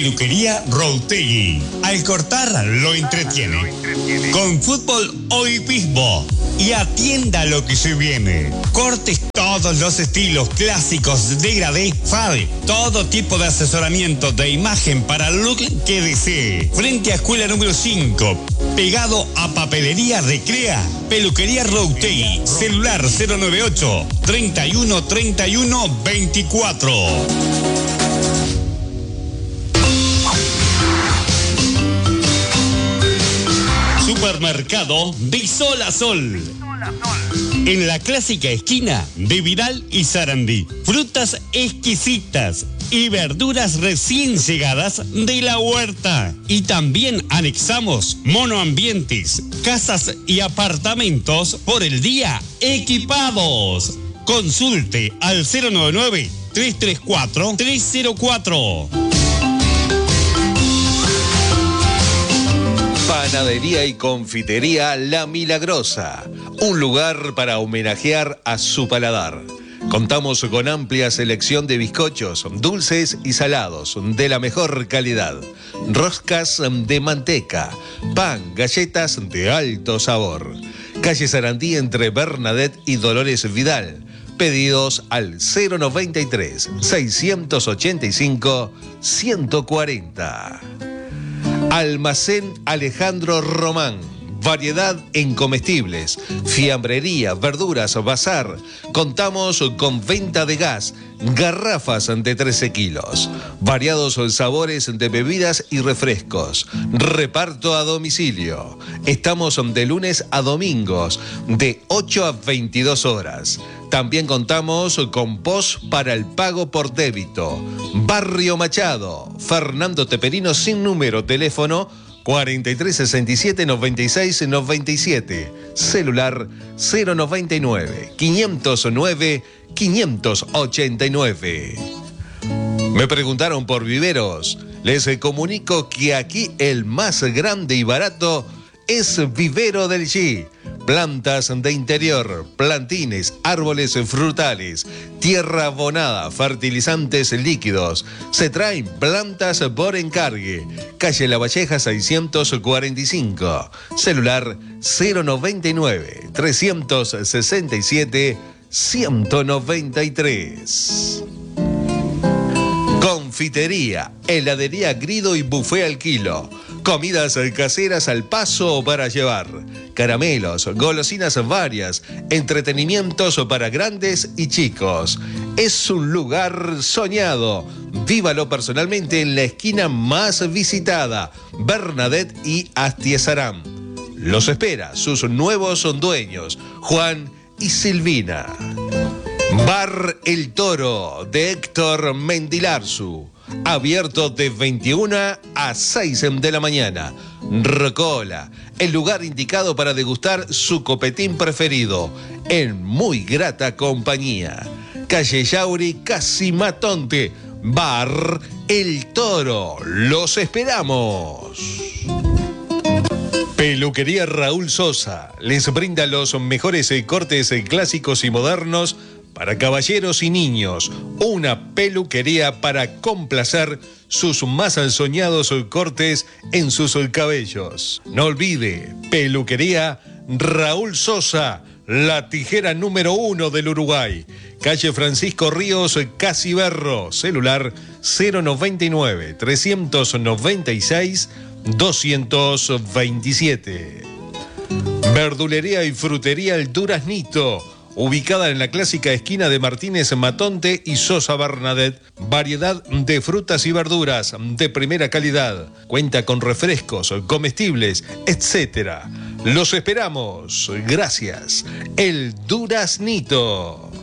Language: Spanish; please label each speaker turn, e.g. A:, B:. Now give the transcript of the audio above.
A: Peluquería Routegui. Al cortar lo entretiene. Con fútbol o hipismo. Y atienda lo que se viene. Cortes todos los estilos clásicos, degradé, fade. Todo tipo de asesoramiento de imagen para el look que desee. Frente a escuela número 5. Pegado a Papelería Recrea. Peluquería Routegui. Celular 098 31 31 24. Supermercado de Sol a Sol. En la clásica esquina de Vidal y Sarandí. Frutas exquisitas y verduras recién llegadas de la huerta. Y también anexamos monoambientes, casas y apartamentos por el día equipados. Consulte al 099-334-304.
B: Panadería y confitería La Milagrosa, un lugar para homenajear a su paladar. Contamos con amplia selección de bizcochos, dulces y salados de la mejor calidad, roscas de manteca, pan, galletas de alto sabor. Calle Sarandí entre Bernadette y Dolores Vidal. Pedidos al 093-685-140. Almacén Alejandro Román. Variedad en comestibles, fiambrería, verduras, bazar. Contamos con venta de gas, garrafas de 13 kilos, variados sabores de bebidas y refrescos. Reparto a domicilio. Estamos de lunes a domingos, de 8 a 22 horas. También contamos con POS para el pago por débito. Barrio Machado, Fernando Teperino sin número, teléfono 4367-9697. Celular 099-509-589. Me preguntaron por viveros. Les comunico que aquí el más grande y barato es Vivero del G. Plantas de interior, plantines, árboles frutales, tierra abonada, fertilizantes líquidos. Se traen plantas por encargue. Calle La Valleja 645. Celular 099-367-193. Confitería, heladería Grido y buffet al kilo. Comidas caseras al paso o para llevar. Caramelos, golosinas varias, entretenimientos para grandes y chicos. Es un lugar soñado. Vívalo personalmente en la esquina más visitada, Bernadette y Astiazarán. Los espera sus nuevos dueños, Juan y Silvina. Bar El Toro de Héctor Mendilarzu. Abierto de 21 a 6 de la mañana. Rocola, el lugar indicado para degustar su copetín preferido, en muy grata compañía. Calle Yauri, casi Matonte. Bar El Toro. Los esperamos. Peluquería Raúl Sosa les brinda los mejores cortes clásicos y modernos para caballeros y niños. Una peluquería para complacer sus más soñados cortes en sus cabellos. No olvide, Peluquería Raúl Sosa, la tijera número 1 del Uruguay. Calle Francisco Ríos, Casiberro. Celular 099-396-227. Verdulería y frutería El Duraznito, ubicada en la clásica esquina de Martínez Matonte y Sosa Bernadette. Variedad de frutas y verduras de primera calidad. Cuenta con refrescos, comestibles, etc. Los esperamos. Gracias. El Duraznito.